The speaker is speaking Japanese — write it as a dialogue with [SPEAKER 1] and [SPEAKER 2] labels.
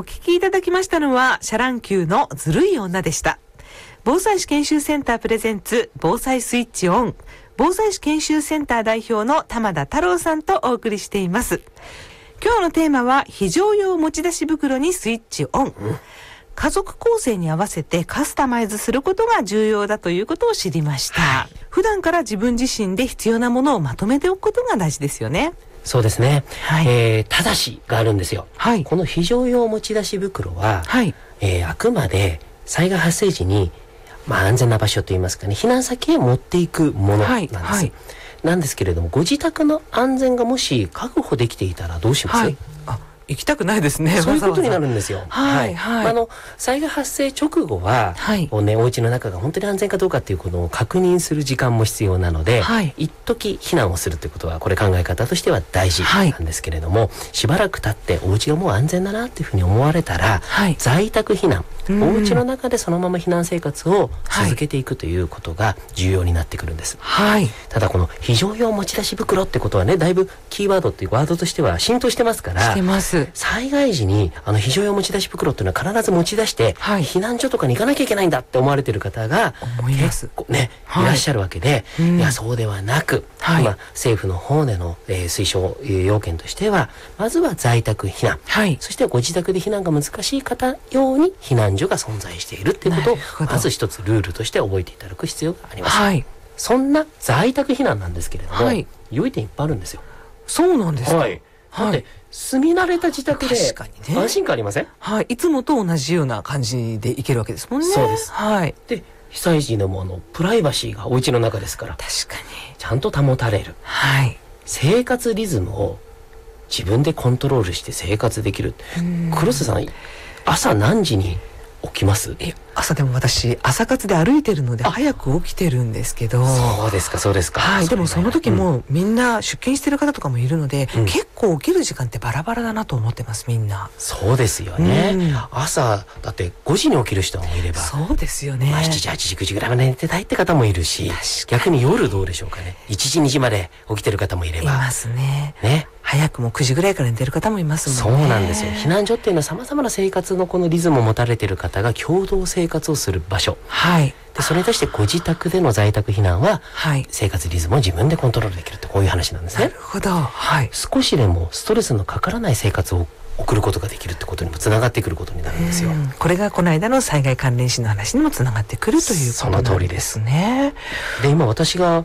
[SPEAKER 1] お聞きいただきましたのはシャ乱 Q のずるい女でした。防災士研修センタープレゼンツ防災スイッチオン、防災士研修センター代表の玉田太郎さんとお送りしています。今日のテーマは非常用持ち出し袋にスイッチオン、家族構成に合わせてカスタマイズすることが重要だということを知りました、普段から自分自身で必要なものをまとめておくことが大事ですよね。
[SPEAKER 2] そうですね、ただしがあるんですよ、この非常用持ち出し袋は、あくまで災害発生時に、安全な場所といいますかね、避難先へ持っていくものなんです、なんですけれども、ご自宅の安全がもし確保できていたらどうします？
[SPEAKER 1] 行きたくないですね。
[SPEAKER 2] そういうことになるんですよ。災害発生直後は、お家の中が本当に安全かどうかっていうことを確認する時間も必要なので、一時避難をするということはこれ考え方としては大事なんですけれども、しばらく経ってお家がもう安全だなっていうふうに思われたら、在宅避難、お家の中でそのまま避難生活を続けていくということが重要になってくるんです。ただこの非常用持ち出し袋ってことはね、だいぶキーワードっていうワードとしては浸透してますから、災害時に非常用持ち出し袋っていうのは必ず持ち出して、避難所とかに行かなきゃいけないんだって思われている方が結構ね、いらっしゃるわけで、いやそうではなく、今政府の方での、推奨要件としては、まずは在宅避難、そしてご自宅で避難が難しい方用に避難所が存在しているっていうことをまず一つルールとして覚えていただく必要があります。そんな在宅避難なんですけれども、良い点いっぱいあるんですよ。
[SPEAKER 1] そうなんですか。
[SPEAKER 2] だって住み慣れた自宅で安心感ありません？
[SPEAKER 1] いつもと同じような感じでいけるわけですもんね。
[SPEAKER 2] そうです。で被災時でもプライバシーがお家の中ですから、
[SPEAKER 1] 確かに
[SPEAKER 2] ちゃんと保たれる、生活リズムを自分でコントロールして生活できる。黒瀬さん、朝何時に起きます？
[SPEAKER 1] 朝でも私朝活で歩いてるので早く起きてるんですけど。
[SPEAKER 2] そうですかそうですか。
[SPEAKER 1] でもその時もみんな出勤してる方とかもいるので、結構起きる時間ってバラバラだなと思ってます、みんな。
[SPEAKER 2] そうですよね、朝だって5時に起きる人もいれば、
[SPEAKER 1] そうですよね、
[SPEAKER 2] 7時8時9時ぐらいまで寝てたいって方もいるし、逆に夜どうでしょうかね、1時2時まで起きてる方もいればい
[SPEAKER 1] ますね。早くも9時ぐらいから寝てる方もいますもんね。
[SPEAKER 2] そうなんですよ。避難所っていうのはさまざまな生活のこのリズムを持たれている方が共同生活をする場所、でそれに対してご自宅での在宅避難は、生活リズムを自分でコントロールできるって、こういう話なんですね。
[SPEAKER 1] なるほど。
[SPEAKER 2] 少しでもストレスのかからない生活を送ることができるってことにもつながってくることになるんですよ。
[SPEAKER 1] これがこの間の災害関連死の話にもつながってくるということなんですね。
[SPEAKER 2] その通りです。で今私が